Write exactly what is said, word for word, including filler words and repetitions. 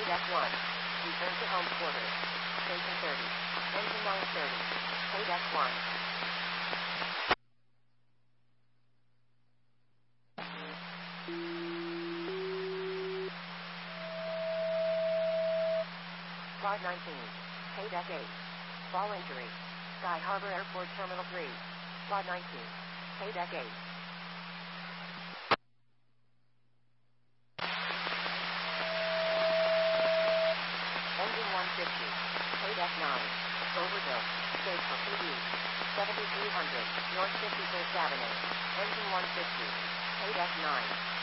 Deck one. Return to home quarters. Station thirty. Engine nine thirty. Pay Deck one. Quad nineteen. Pay Deck eight. Fall injury. Sky Harbor Airport Terminal three. Quad nineteen. Pay Deck eight. Engine one fifty. Pay Deck nine. Overbuilt. Stage for P D. seventy-three hundred. North fifty-first Avenue. Engine one fifty. Pay Deck nine.